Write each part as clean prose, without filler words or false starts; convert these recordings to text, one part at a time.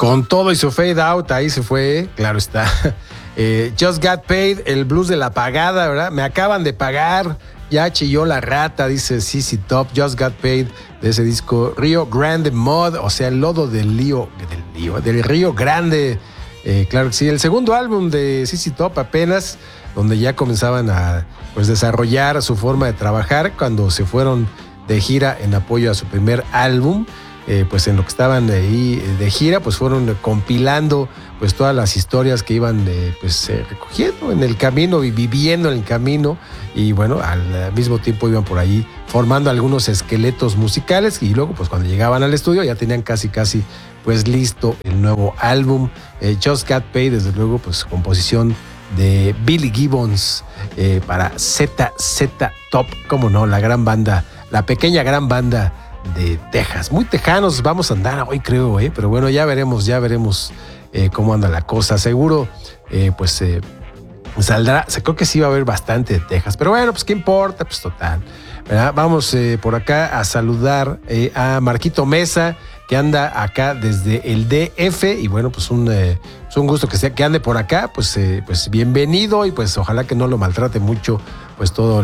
Con todo y su fade out, ahí se fue, claro está. Just Got Paid, el blues de la pagada, ¿verdad? Me acaban de pagar, ya chilló la rata, dice ZZ Top. Just Got Paid, de ese disco Rio Grande Mud, o sea, el lodo del Río Grande. Claro que sí, el segundo álbum de ZZ Top apenas, donde ya comenzaban a pues, desarrollar su forma de trabajar cuando se fueron de gira en apoyo a su primer álbum. Pues en lo que estaban ahí de gira, pues fueron compilando pues todas las historias que iban recogiendo en el camino y viviendo en el camino, y bueno, al mismo tiempo iban por ahí formando algunos esqueletos musicales, y luego pues cuando llegaban al estudio ya tenían casi pues listo el nuevo álbum. Just Got Paid, desde luego, pues composición de Billy Gibbons para ZZ Top, cómo no, la gran banda, la pequeña gran banda de Texas. Muy tejanos vamos a andar hoy, creo, pero bueno, ya veremos cómo anda la cosa. Seguro saldrá, creo que sí va a haber bastante de Texas, pero bueno, pues qué importa, pues total, ¿verdad? Vamos por acá a saludar a Marquito Mesa, que anda acá desde el DF, y bueno, pues un gusto que ande por acá, pues bienvenido, y pues ojalá que no lo maltrate mucho pues todo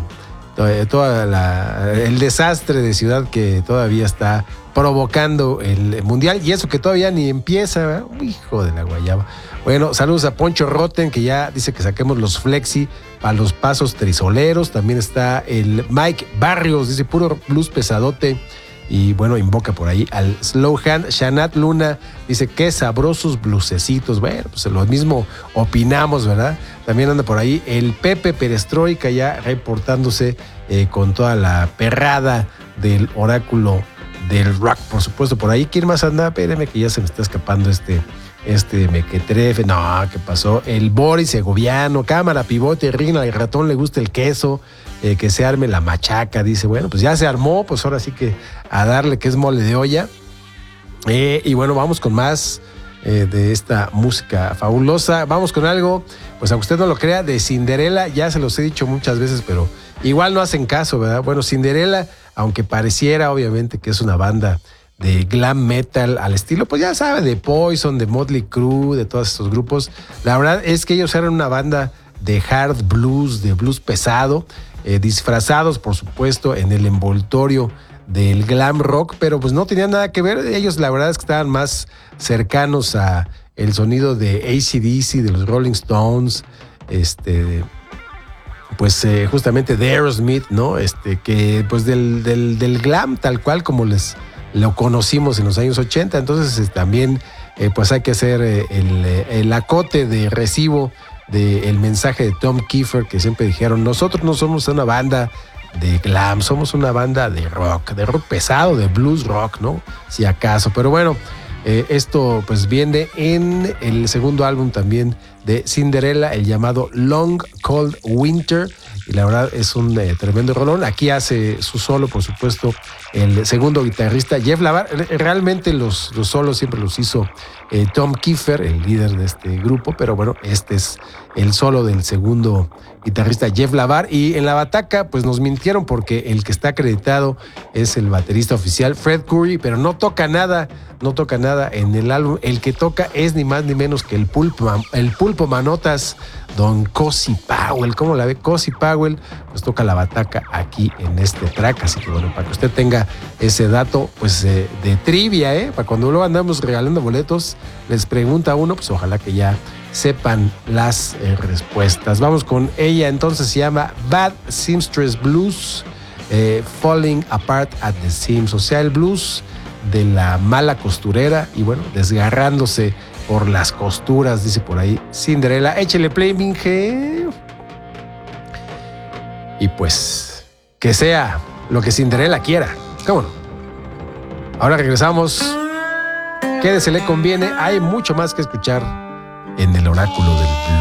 el desastre de ciudad que todavía está provocando el mundial, y eso que todavía ni empieza, ¿verdad? Hijo de la guayaba. Bueno, saludos a Poncho Rotten, que ya dice que saquemos los flexi para los pasos trisoleros. También está el Mike Barrios, dice puro blues pesadote, y bueno, invoca por ahí al Slow Hand. Shanat Luna dice qué sabrosos blusecitos. Bueno, pues lo mismo opinamos, ¿verdad? También anda por ahí el Pepe Perestroika, ya reportándose con toda la perrada del oráculo del rock, por supuesto. Por ahí, ¿quién más anda? Espérame que ya se me está escapando este mequetrefe. No, ¿qué pasó? El Boris Segoviano, cámara, pivote, Rina, el ratón le gusta el queso, que se arme la machaca, dice. Bueno, pues ya se armó, pues ahora sí que a darle, que es mole de olla. Y bueno, vamos con más de esta música fabulosa. Vamos con algo, pues aunque usted no lo crea, de Cinderella. Ya se los he dicho muchas veces, pero igual no hacen caso, ¿verdad? Bueno, Cinderella, aunque pareciera obviamente que es una banda de glam metal al estilo, pues ya sabe, de Poison, de Motley Crue, de todos estos grupos, la verdad es que ellos eran una banda de hard blues, de blues pesado, disfrazados por supuesto en el envoltorio del glam rock, pero pues no tenían nada que ver. Ellos la verdad es que estaban más cercanos a el sonido de AC/DC, de los Rolling Stones, justamente de Aerosmith, ¿no? Que pues del glam tal cual como lo conocimos en los años 80. Entonces también pues hay que hacer el acote de recibo del mensaje de Tom Kiefer, que siempre dijeron: nosotros no somos una banda de glam, somos una banda de rock pesado, de blues rock, ¿no? Si acaso. Pero bueno, esto pues viene en el segundo álbum también de Cinderella, el llamado Long Cold Winter, y la verdad es un tremendo rolón. Aquí hace su solo, por supuesto, el segundo guitarrista Jeff Lavar. Realmente los solos siempre los hizo Tom Kiefer, el líder de este grupo, pero bueno, este es el solo del segundo guitarrista Jeff Lavar. Y en la bataca pues nos mintieron, porque el que está acreditado es el baterista oficial Fred Coury, pero no toca nada en el álbum. El que toca es ni más ni menos que el pulpo manotas, don Cozy Powell. ¿Cómo la ve? Cozy Powell pues toca la bataca aquí en este track, así que bueno, para que usted tenga ese dato pues de trivia, para cuando luego andamos regalando boletos, les pregunta a uno, pues ojalá que ya sepan las respuestas. Vamos con ella, entonces se llama Bad Seamstress Blues, Falling Apart at the Seams, o sea, el blues de la mala costurera, y bueno, desgarrándose por las costuras, dice por ahí Cinderella. Échele play, minge. Y pues, que sea lo que Cinderella quiera. ¿Cómo no? Ahora regresamos. Quédese, le conviene. Hay mucho más que escuchar en el oráculo del blues.